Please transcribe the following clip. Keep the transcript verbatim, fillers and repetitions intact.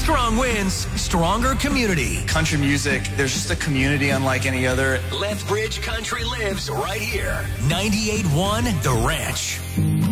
Strong winds, stronger community. Country music, there's just a community unlike any other. Lethbridge Country lives right here. ninety-eight point one The Ranch.